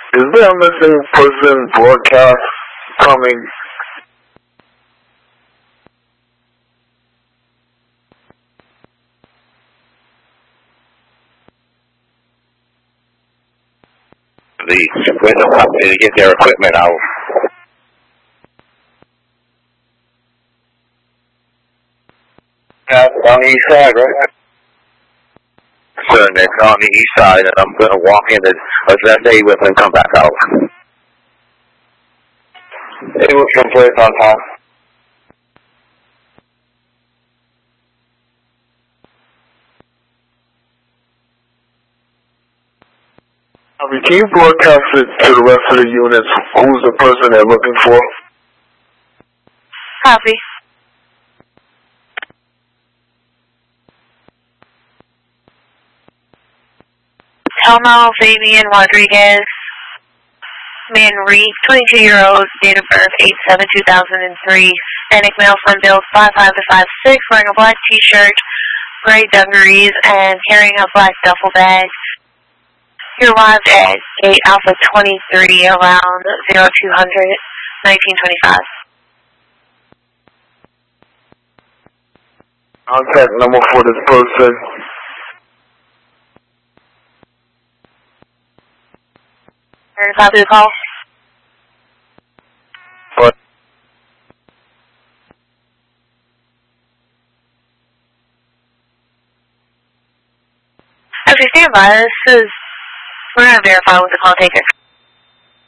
Is there a missing person broadcast coming? The rental company to get their equipment out. Yeah, on the east side, right? So next on the east side, and I'm going to walk in and address A with and come back out. It was someplace on top. Can you broadcast it to the rest of the units? Who's the person they're looking for? Copy. Telmo Fabian Rodriguez, man Reed, 22-year-old, date of birth 8/7/2003, Hispanic male, front build 5'5" to 5'6", wearing a black t-shirt, gray dungarees, and carrying a black duffel bag. He arrived at Gate Alpha 23 around 0200, 1925. Contact number for this person. Copy the call. What? Actually, stand by. We're going to verify with the call taker.